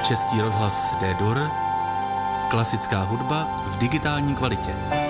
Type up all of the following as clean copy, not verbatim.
Český rozhlas D-dur, klasická hudba v digitální kvalitě.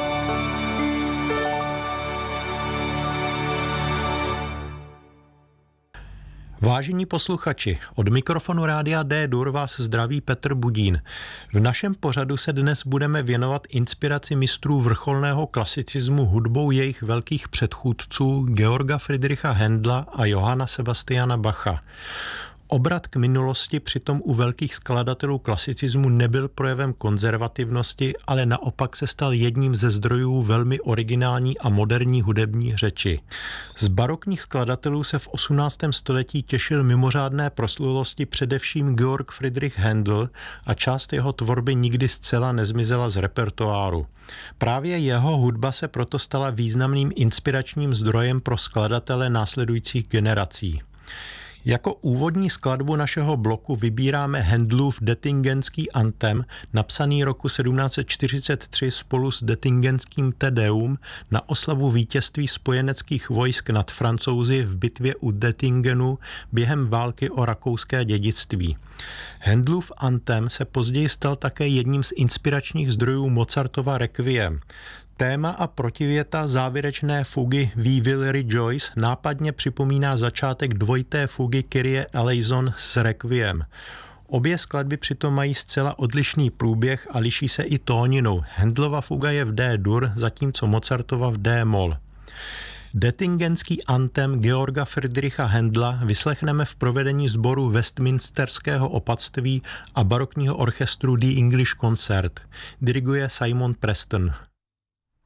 Vážení posluchači, od mikrofonu rádia D-dur vás zdraví Petr Budín. V našem pořadu se dnes budeme věnovat inspiraci mistrů vrcholného klasicismu hudbou jejich velkých předchůdců Georga Friedricha Händla a Johanna Sebastiana Bacha. Obrat k minulosti přitom u velkých skladatelů klasicismu nebyl projevem konzervativnosti, ale naopak se stal jedním ze zdrojů velmi originální a moderní hudební řeči. Z barokních skladatelů se v 18. století těšil mimořádné proslulosti především Georg Friedrich Händel a část jeho tvorby nikdy zcela nezmizela z repertoáru. Právě jeho hudba se proto stala významným inspiračním zdrojem pro skladatele následujících generací. Jako úvodní skladbu našeho bloku vybíráme Händlův Detingenský antem, napsaný roku 1743 spolu s Detingenským Te Deum na oslavu vítězství spojeneckých vojsk nad Francouzi v bitvě u Dettingenu během války o rakouské dědictví. Händlův antem se později stal také jedním z inspiračních zdrojů Mozartova Requiem. Téma a protivěta závěrečné fugy We Will Rejoice nápadně připomíná začátek dvojité fugy Kyrie eleison s Requiem. Obě skladby přitom mají zcela odlišný průběh a liší se i tóninou. Händlova fuga je v D-dur, zatímco Mozartova v D-moll. Detingenský antem Georga Friedricha Händla vyslechneme v provedení sboru Westminsterského opatství a barokního orchestru The English Concert. Diriguje Simon Preston.